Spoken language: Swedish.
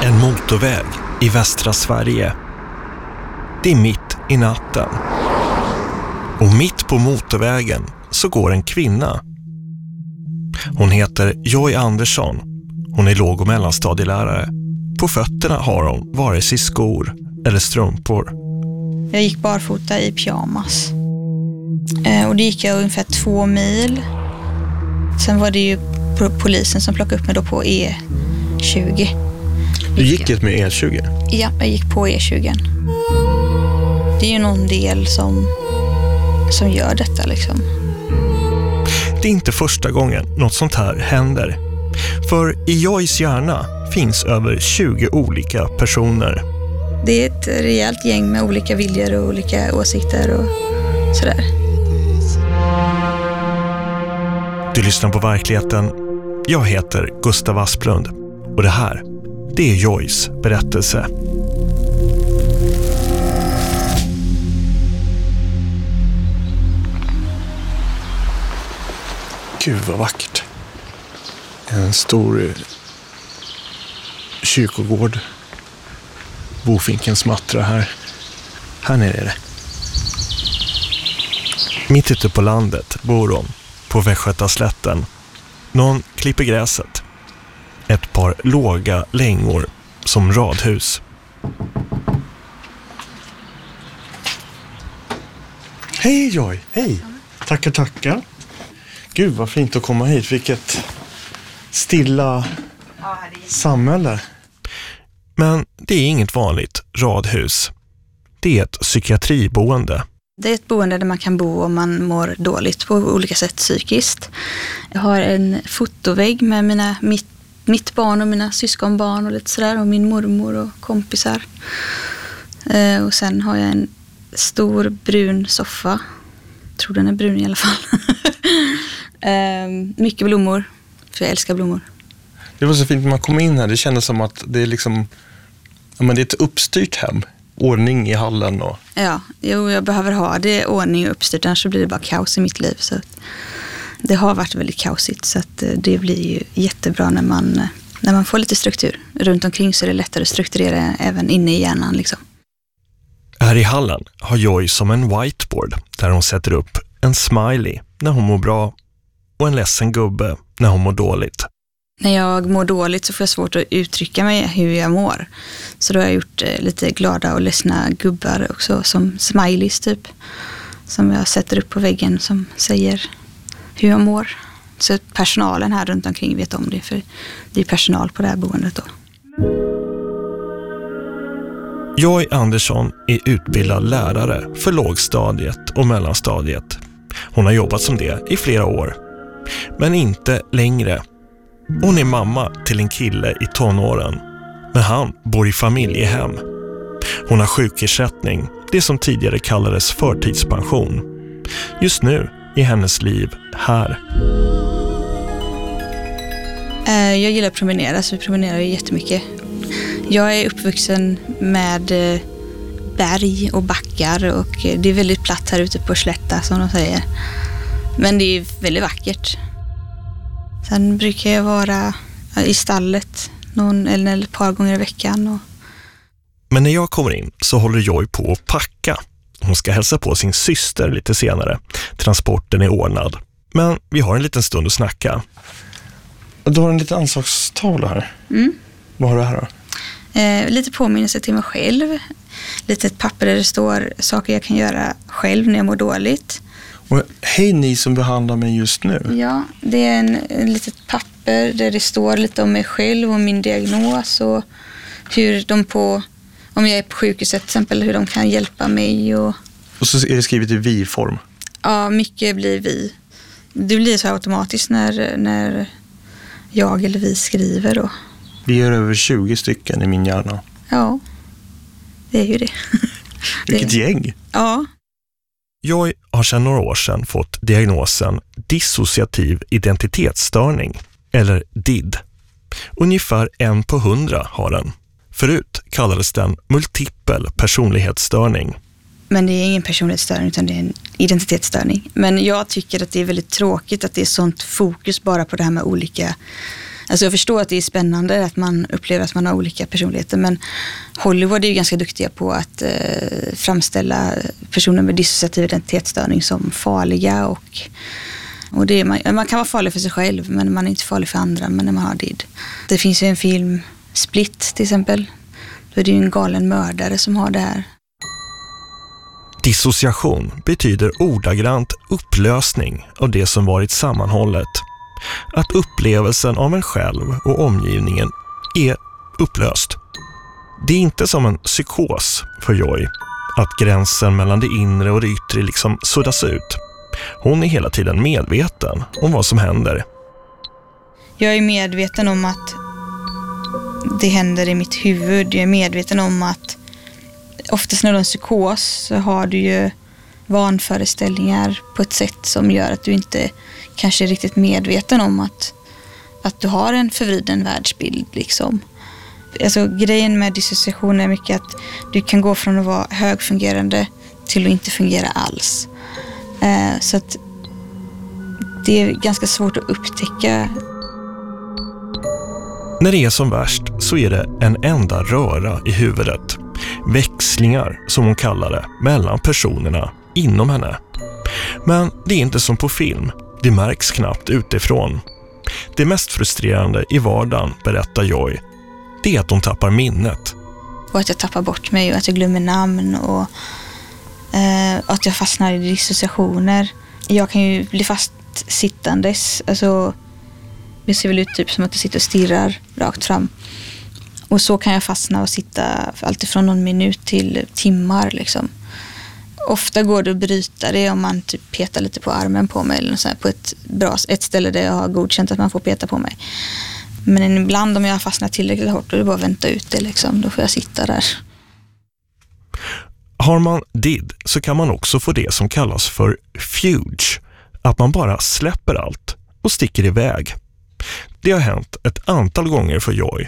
en motorväg i västra Sverige. Det är mitt i natten. Och mitt på motorvägen så går en kvinna. Hon heter Joy Andersson. Hon är låg- och mellanstadielärare. På fötterna har hon vare sig skor eller strumpor. Jag gick barfota i pyjamas. Och det gick jag ungefär 2 mil. Sen var det ju polisen som plockade upp mig då på E20. Du gick med E20? Ja, jag gick på E20. Det är ju någon del som gör detta liksom. Det är inte första gången något sånt här händer. För i Joys hjärna finns över 20 olika personer. Det är ett rejält gäng med olika viljor och olika åsikter och sådär. Du lyssnar på Verkligheten. Jag heter Gustav Asplund och det här, det är Joys berättelse. Gud vad vackert. En stor kyrkogård. Bofinken smattrar här. Här nere är det. Mitt ute på landet bor de på Västgötaslätten. Någon klipper gräset. Ett par låga längor som radhus. Hej Joy, hej. Tackar. Gud vad fint att komma hit. Vilket stilla samhälle. Men det är inget vanligt radhus. Det är ett psykiatriboende. Det är ett boende där man kan bo om man mår dåligt på olika sätt psykiskt. Jag har en fotovägg med mitt barn och mina syskonbarn och lite sådär. Och min mormor och kompisar. Och sen har jag en stor brun soffa. Jag tror den är brun i alla fall. Mycket blommor. För jag älskar blommor. Det var så fint när man kom in här. Det kändes som att det är liksom... Ja, men det är ett uppstyrt hem. Ordning i hallen och... Ja, jag behöver ha det ordning och uppstyrt. Annars så blir det bara kaos i mitt liv. Så det har varit väldigt kaosigt. Så att det blir ju jättebra när man får lite struktur. Runt omkring så är det lättare att strukturera även inne i hjärnan liksom. Här i hallen har Joy som en whiteboard där hon sätter upp en smiley när hon mår bra och en ledsen gubbe när hon mår dåligt. När jag mår dåligt så får jag svårt att uttrycka mig hur jag mår. Så då har jag gjort lite glada och ledsna gubbar också som smileys typ. Som jag sätter upp på väggen som säger hur jag mår. Så personalen här runt omkring vet om det, för det är personal på det här boendet då. Joy Andersson är utbildad lärare för lågstadiet och mellanstadiet. Hon har jobbat som det i flera år. Men inte längre. Hon är mamma till en kille i tonåren. Men han bor i familjehem. Hon har sjukersättning, det som tidigare kallades förtidspension. Just nu är hennes liv här. Jag gillar att promenera, så vi promenerar jättemycket. Jag är uppvuxen med berg och backar och det är väldigt platt här ute på slätta som de säger. Men det är väldigt vackert. Sen brukar jag vara i stallet någon eller ett par gånger i veckan. Men när jag kommer in så håller Joy på att packa. Hon ska hälsa på sin syster lite senare. Transporten är ordnad. Men vi har en liten stund att snacka. Du har en liten anslagstavla här. Mm. Vad har du här då? Lite påminnelse till mig själv. Lite ett papper där det står saker jag kan göra själv när jag mår dåligt. Och hej ni som behandlar mig just nu. Ja, det är en litet papper där det står lite om mig själv och min diagnos och hur de om jag är på sjukhuset till exempel, hur de kan hjälpa mig. Och så är det skrivet i vi-form. Ja, mycket blir vi. Det blir så automatiskt när jag eller vi skriver då. Vi är över 20 stycken i min hjärna. Ja, det är ju det. Vilket gäng. Ja. Jag har sedan några år sedan fått diagnosen dissociativ identitetsstörning, eller DID. Ungefär 1 på 100 har den. Förut kallades den multipel personlighetsstörning. Men det är ingen personlighetsstörning utan det är en identitetsstörning. Men jag tycker att det är väldigt tråkigt att det är sånt fokus bara på det här med olika Alltså jag förstår att det är spännande att man upplever att man har olika personligheter, men Hollywood är ju ganska duktiga på att framställa personer med dissociativ identitetsstörning som farliga och det är, man kan vara farlig för sig själv, men man är inte farlig för andra när man har DID. Det finns ju en film, Split till exempel, då är det ju en galen mördare som har det här. Dissociation betyder ordagrant upplösning av det som varit sammanhållet. Att upplevelsen av en själv och omgivningen är upplöst. Det är inte som en psykos för Joy, att gränsen mellan det inre och det yttre liksom suddas ut. Hon är hela tiden medveten om vad som händer. Jag är medveten om att det händer i mitt huvud. Jag är medveten om att oftast när du har en psykos så har du ju vanföreställningar på ett sätt som gör att du inte kanske är riktigt medveten om att du har en förvriden världsbild liksom. Alltså grejen med dissociation är mycket att du kan gå från att vara högfungerande till att inte fungera alls. Så att det är ganska svårt att upptäcka. När det är som värst så är det en enda röra i huvudet. Växlingar, som hon kallar det, mellan personerna inom henne. Men det är inte som på film. Det märks knappt utifrån. Det mest frustrerande i vardagen, berättar Joy, det är att hon tappar minnet. Och att jag tappar bort mig och att jag glömmer namn och att jag fastnar i dissociationer. Jag kan ju bli fast sittandes. Alltså, det ser väl ut typ som att jag sitter och stirrar rakt fram. Och så kan jag fastna och sitta alltifrån någon minut till timmar liksom. Ofta går det att bryta det om man typ petar lite på armen på mig eller så här, på ett ställe där jag har godkänt att man får peta på mig. Men ibland om jag har fastnat tillräckligt hårt, då är det bara att vänta ut det liksom. Då får jag sitta där. Har man DID så kan man också få det som kallas för fuge. Att man bara släpper allt och sticker iväg. Det har hänt ett antal gånger för Joy